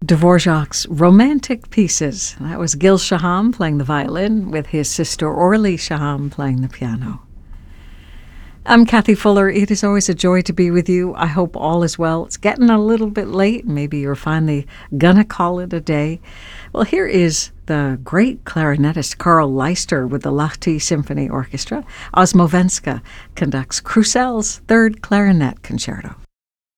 Dvorak's Romantic Pieces. That was Gil Shaham playing the violin with his sister Orly Shaham playing the piano. I'm Kathy Fuller. It is always a joy to be with you. I hope all is well. It's getting a little bit late. Maybe you're finally gonna call it a day. Well, here is the great clarinetist Carl Leister with the Lahti Symphony Orchestra. Osmovenska conducts Krusell's Third Clarinet Concerto.